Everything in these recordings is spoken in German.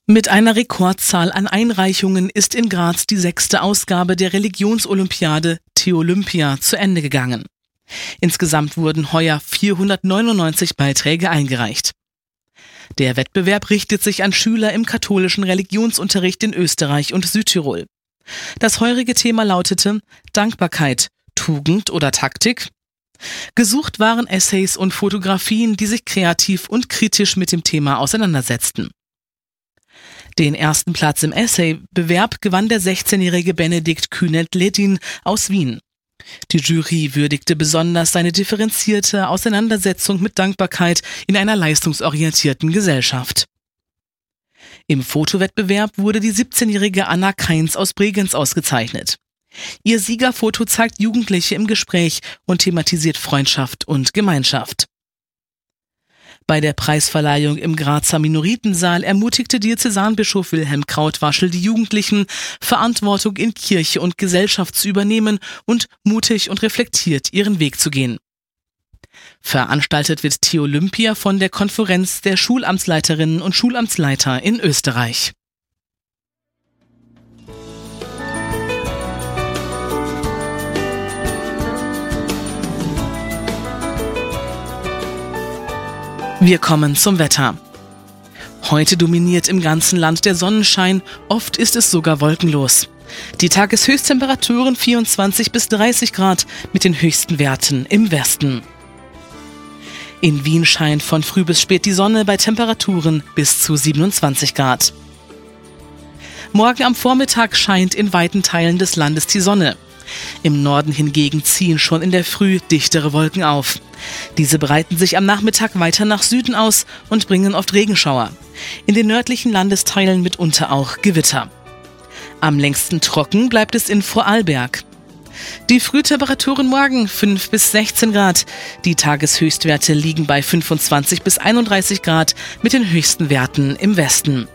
Mit einer Rekordzahl an Einreichungen ist in Graz die 6. Ausgabe der Religionsolympiade Theolympia zu Ende gegangen. Insgesamt wurden heuer 499 Beiträge eingereicht. Der Wettbewerb richtet sich an Schüler im katholischen Religionsunterricht in Österreich und Südtirol. Das heurige Thema lautete Dankbarkeit, Tugend oder Taktik? Gesucht waren Essays und Fotografien, die sich kreativ und kritisch mit dem Thema auseinandersetzten. Den ersten Platz im Essay-Bewerb gewann der 16-jährige Benedikt Kühnelt-Ledin aus Wien. Die Jury würdigte besonders seine differenzierte Auseinandersetzung mit Dankbarkeit in einer leistungsorientierten Gesellschaft. Im Fotowettbewerb wurde die 17-jährige Anna Kainz aus Bregenz ausgezeichnet. Ihr Siegerfoto zeigt Jugendliche im Gespräch und thematisiert Freundschaft und Gemeinschaft. Bei der Preisverleihung im Grazer Minoritensaal ermutigte Diözesanbischof Wilhelm Krautwaschel die Jugendlichen, Verantwortung in Kirche und Gesellschaft zu übernehmen und mutig und reflektiert ihren Weg zu gehen. Veranstaltet wird Theolympia von der Konferenz der Schulamtsleiterinnen und Schulamtsleiter in Österreich. Wir kommen zum Wetter. Heute dominiert im ganzen Land der Sonnenschein, oft ist es sogar wolkenlos. Die Tageshöchsttemperaturen 24 bis 30 Grad mit den höchsten Werten im Westen. In Wien scheint von früh bis spät die Sonne bei Temperaturen bis zu 27 Grad. Morgen am Vormittag scheint in weiten Teilen des Landes die Sonne. Im Norden hingegen ziehen schon in der Früh dichtere Wolken auf. Diese breiten sich am Nachmittag weiter nach Süden aus und bringen oft Regenschauer. In den nördlichen Landesteilen mitunter auch Gewitter. Am längsten trocken bleibt es in Vorarlberg. Die Frühtemperaturen morgen 5 bis 16 Grad. Die Tageshöchstwerte liegen bei 25 bis 31 Grad mit den höchsten Werten im Westen.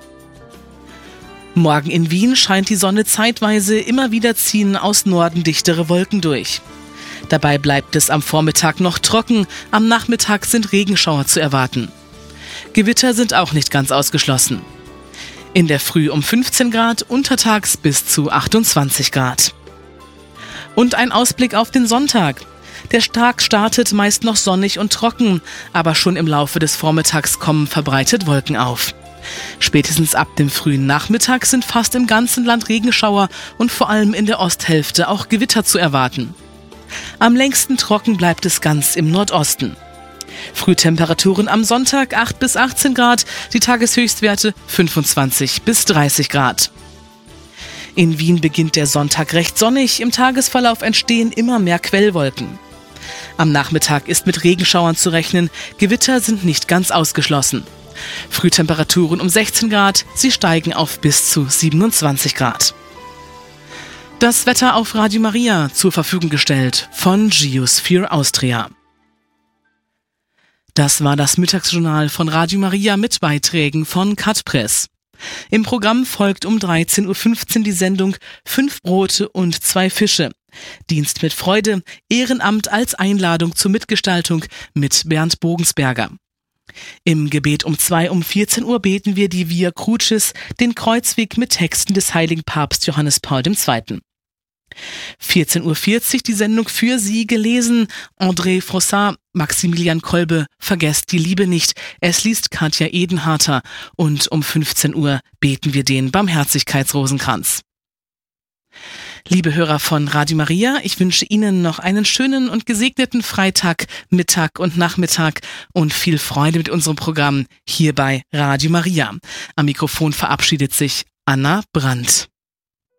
Morgen in Wien scheint die Sonne zeitweise, immer wieder ziehen aus Norden dichtere Wolken durch. Dabei bleibt es am Vormittag noch trocken, am Nachmittag sind Regenschauer zu erwarten. Gewitter sind auch nicht ganz ausgeschlossen. In der Früh um 15 Grad, untertags bis zu 28 Grad. Und ein Ausblick auf den Sonntag. Der Tag startet meist noch sonnig und trocken, aber schon im Laufe des Vormittags kommen verbreitet Wolken auf. Spätestens ab dem frühen Nachmittag sind fast im ganzen Land Regenschauer und vor allem in der Osthälfte auch Gewitter zu erwarten. Am längsten trocken bleibt es ganz im Nordosten. Frühtemperaturen am Sonntag 8 bis 18 Grad, die Tageshöchstwerte 25 bis 30 Grad. In Wien beginnt der Sonntag recht sonnig, im Tagesverlauf entstehen immer mehr Quellwolken. Am Nachmittag ist mit Regenschauern zu rechnen, Gewitter sind nicht ganz ausgeschlossen. Frühtemperaturen um 16 Grad, sie steigen auf bis zu 27 Grad. Das Wetter auf Radio Maria, zur Verfügung gestellt von Geosphere Austria. Das war das Mittagsjournal von Radio Maria mit Beiträgen von Kat Press. Im Programm folgt um 13.15 Uhr die Sendung 5 Brote und 2 Fische. Dienst mit Freude, Ehrenamt als Einladung zur Mitgestaltung mit Bernd Bogensberger. Im Gebet um 14 Uhr beten wir die Via Crucis, den Kreuzweg mit Texten des heiligen Papst Johannes Paul II. 14.40 Uhr die Sendung für Sie gelesen. André Frossard, Maximilian Kolbe, Vergesst die Liebe nicht. Es liest Katja Edenharter. Und um 15 Uhr beten wir den Barmherzigkeitsrosenkranz. Liebe Hörer von Radio Maria, ich wünsche Ihnen noch einen schönen und gesegneten Freitag, Mittag und Nachmittag und viel Freude mit unserem Programm hier bei Radio Maria. Am Mikrofon verabschiedet sich Anna Brandt.